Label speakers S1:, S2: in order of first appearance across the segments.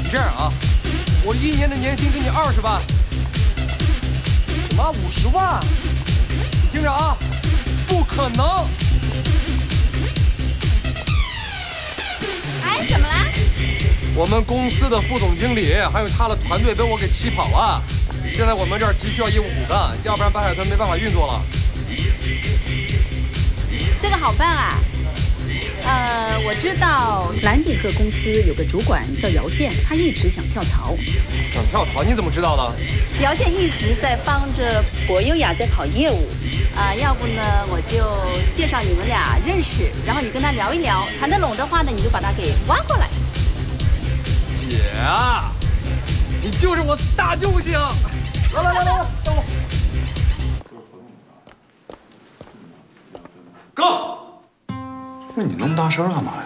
S1: 这样啊，我1年的年薪给你20万。什么50万？你听着啊，不可能！
S2: 哎，怎么了？
S1: 我们公司的副总经理还有他的团队被我给气跑了，现在我们这儿急需要业务骨干，要不然白海豚没办法运作了。
S2: 这个好办啊。我知道
S3: 蓝鼎鹤公司有个主管叫姚健，他一直想跳槽。
S1: 想跳槽？你怎么知道的？
S2: 姚健一直在帮着博优雅在跑业务。要不呢，我就介绍你们俩认识，然后你跟他聊一聊，谈得拢的话呢，你就把他给挖过来。
S1: 姐啊，你就是我大救星！来，等我。哥。
S4: 不是你那么大声干嘛呀？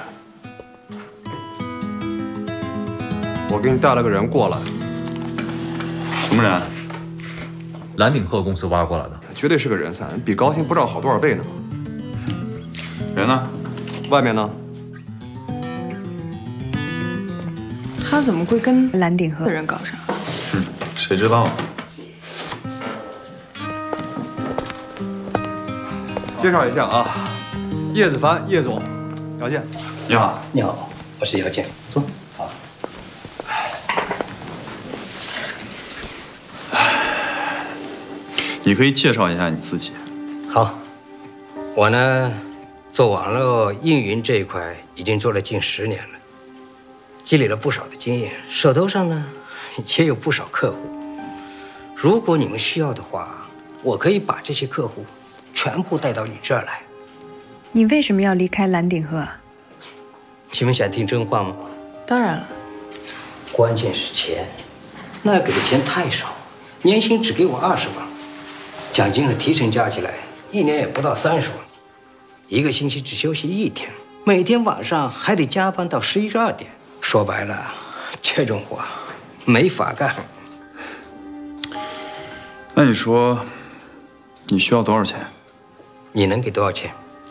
S1: 我给你带了个人过来。
S4: 什么人？
S5: 蓝鼎鹤公司挖过来的，
S1: 绝对是个人才，比高薪不知道好多少倍呢。
S4: 人呢？
S1: 外面呢？
S6: 他怎么会跟蓝鼎鹤的人搞上？
S4: 谁知道？
S1: 介绍一下啊。叶子凡，叶总，姚健，
S4: 你好，
S7: 你好，我是姚健，坐。好。
S4: 你可以介绍一下你自己。
S7: 好，我呢，做网络运营这一块已经做了近10年了，积累了不少的经验，手头上呢也有不少客户。如果你们需要的话，我可以把这些客户全部带到你这儿来。
S6: 你为什么要离开蓝鼎鹤啊？
S7: 你们想听真话吗？
S6: 当然了。
S7: 关键是钱，那给的钱太少，年薪只给我20万，奖金和提成加起来1年也不到30万，一个星期只休息1天，每天晚上还得加班到11、12点。说白了，这种活没法干。
S4: 那你说，你需要多少钱？
S7: 你能给多少钱？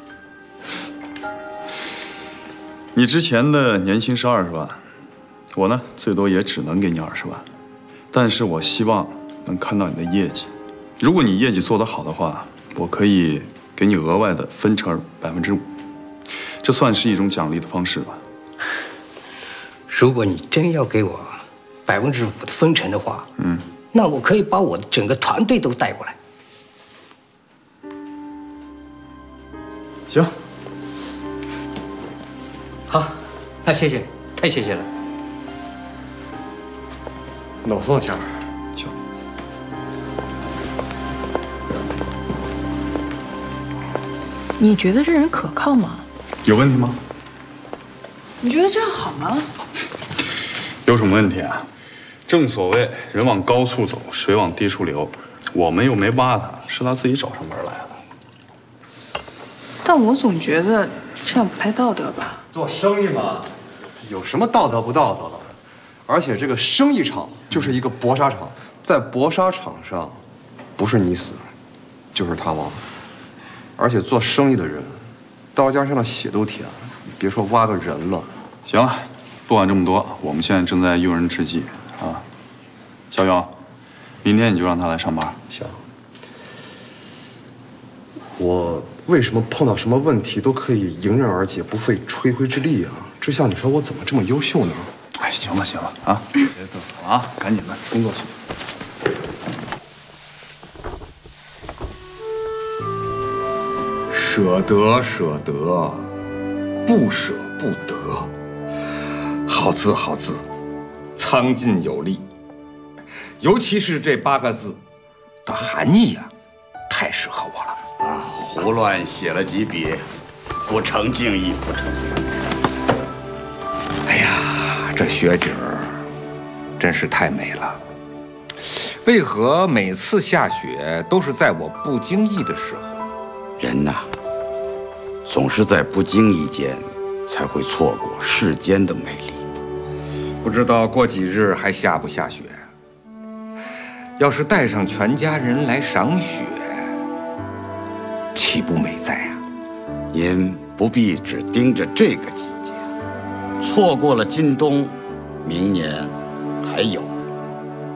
S4: 你之前的年薪是20万，我呢最多也只能给你20万，但是我希望能看到你的业绩。如果你业绩做得好的话，我可以给你额外的分成5%，这算是一种奖励的方式吧。
S7: 如果你真要给我5%的分成的话，那我可以把我的整个团队都带过来。
S4: 行。
S7: 好，那谢谢，太谢谢了。
S1: 那我送钱。
S4: 行。
S6: 你觉得这人可靠吗？
S4: 有问题吗？
S6: 你觉得这样好吗？
S4: 有什么问题啊？正所谓人往高处走，水往低处流。我们又没挖他，是他自己找上门来的。
S6: 但我总觉得这样不太道德吧。
S1: 做生意嘛，有什么道德不道德的？而且这个生意场就是一个搏杀场，在搏杀场上，不是你死，就是他亡。而且做生意的人，刀尖上的血都甜，别说挖个人了。
S4: 行了，不管这么多，我们现在正在用人之际啊。小勇，明天你就让他来上班。
S1: 行。我为什么碰到什么问题都可以迎刃而解，不费吹灰之力啊？志向，你说我怎么这么优秀呢？
S4: 哎，行了行了啊，别嘚瑟了啊，赶紧的工作去。
S8: 舍得舍得，不舍不得。好字好字，苍劲有力。尤其是这8个字的含义啊，太适合我了。
S9: 胡乱写了几笔，不成敬意，不成敬意。
S8: 哎呀，这雪景儿真是太美了。为何每次下雪都是在我不经意的时候？
S9: 人呐，总是在不经意间才会错过世间的美丽。
S8: 不知道过几日还下不下雪？要是带上全家人来赏雪，岂不美哉啊！
S9: 您不必只盯着这个季节，错过了今冬，明年还有。